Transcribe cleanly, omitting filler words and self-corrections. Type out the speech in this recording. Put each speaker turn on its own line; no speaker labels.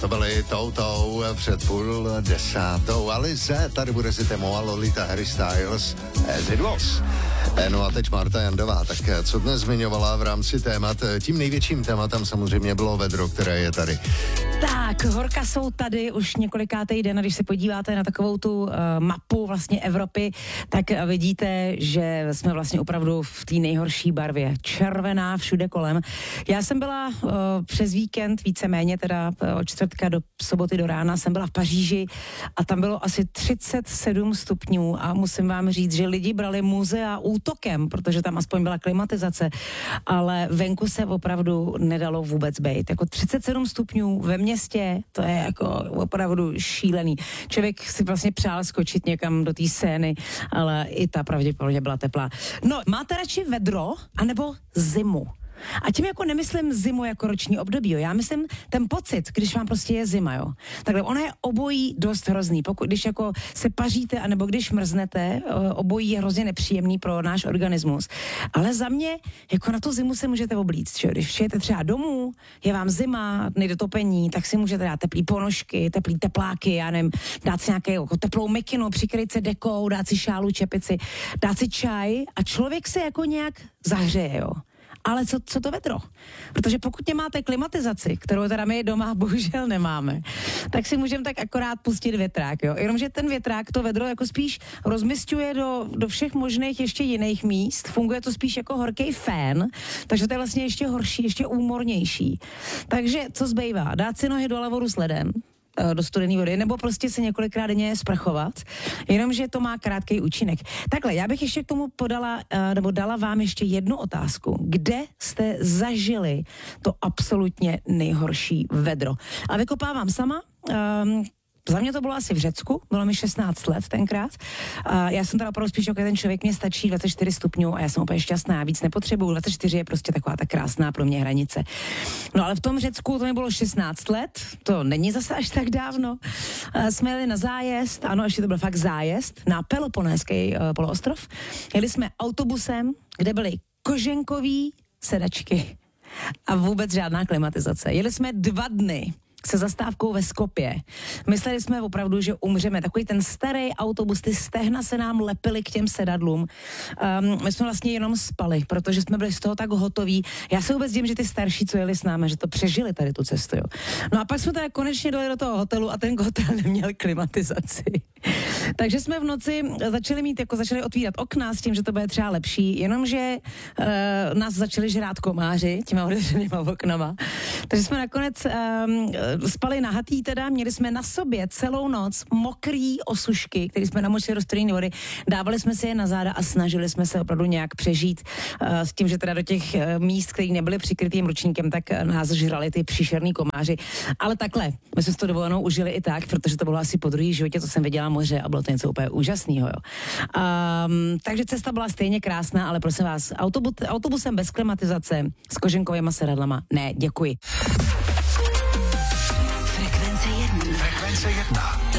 To byly toutou před 9:30. Alice, tady bude si tému a Lolita Harry Styles, As It Was. No a teď Marta Jandová, tak co dnes zmiňovala v rámci témat? Tím největším tématem samozřejmě bylo vedro, které je tady.
Tak, horka jsou tady už několikátý den, a když se podíváte na takovou tu mapu vlastně Evropy, tak vidíte, že jsme vlastně opravdu v té nejhorší barvě. Červená všude kolem. Já jsem byla přes víkend, víceméně teda od čtvrtka do soboty do rána, jsem byla v Paříži a tam bylo asi 37 stupňů a musím vám říct, že lidi brali muzea útokem, protože tam aspoň byla klimatizace, ale venku se opravdu nedalo vůbec bejt. Jako 37 stupňů ve městě, to je jako opravdu šílený. Člověk si vlastně přál skočit někam do té Sény, ale i ta pravděpodobně byla teplá. No, máte radši vedro anebo zimu? A tím jako nemyslím zimu jako roční období, jo. Já myslím ten pocit, když vám prostě je zima, jo. Takhle, ono je obojí dost hrozný. Když jako se paříte, anebo když mrznete, obojí je hrozně nepříjemný pro náš organismus. Ale za mě, jako na tu zimu se můžete oblíct, že? Když přijete třeba domů, je vám zima, nejde topení, tak si můžete dát teplý ponožky, teplý tepláky, já nevím, dát si nějaké jako teplou mikinu, přikryt se dekou, dát si šálu, čepici, dát si čaj a člověk se jako nějak zahřeje, jo. Ale co to vedro? Protože pokud nemáte klimatizaci, kterou teda my doma bohužel nemáme, tak si můžeme tak akorát pustit větrák, jo. Jenomže ten větrák to vedro jako spíš rozmisťuje do všech možných ještě jiných míst. Funguje to spíš jako horký fén, takže to je vlastně ještě horší, ještě úmornější. Takže co zbývá? Dát si nohy do lavoru s ledem, do studené vody, nebo prostě se několikrát denně sprchovat, jenomže to má krátký účinek. Takhle, já bych ještě k tomu dala vám ještě jednu otázku. Kde jste zažili to absolutně nejhorší vedro? A vykopávám sama. Za mě to bylo asi v Řecku, bylo mi 16 let tenkrát. Já jsem teda opravdu spíš jako ten člověk, mě stačí 24 stupňů a já jsem úplně šťastná, já víc nepotřebuju. 24 je prostě taková ta krásná pro mě hranice. No ale v tom Řecku to mi bylo 16 let, to není zase až tak dávno. Jsme jeli na zájezd, ano, ještě to byl fakt zájezd, na Peloponéský poloostrov. Jeli jsme autobusem, kde byly koženkový sedačky a vůbec žádná klimatizace. Jeli jsme 2 dny se zastávkou ve Skopje. Mysleli jsme opravdu, že umřeme. Takový ten starý autobus, ty stehna se nám lepily k těm sedadlům. My jsme vlastně jenom spali, protože jsme byli z toho tak hotoví. Já se vůbec dím, že ty starší, co jeli s námi, že to přežili tady tu cestu. Jo. No a pak jsme teda konečně dali do toho hotelu a ten hotel neměl klimatizaci. Takže jsme v noci začali otvírat okna s tím, že to bude třeba lepší, jenomže nás začali žrát komáři těma otevřenýma oknama. Takže jsme nakonec spali nahatý teda, měli jsme na sobě celou noc mokrý osušky, které jsme namočili do studené vody, dávali jsme si je na záda a snažili jsme se opravdu nějak přežít s tím, že teda do těch míst, které nebyly přikrytým ručníkem, tak nás žrali ty příšerný komáři. Ale takhle, my jsme s to dovolenou užili i tak, protože to bylo asi po druhý životě, co jsem viděla moře a bylo to něco úplně úžasného. Jo. Takže cesta byla stejně krásná, ale prosím vás, autobusem bez klimatizace s koženkovýma sedadlama, ne, děkuji.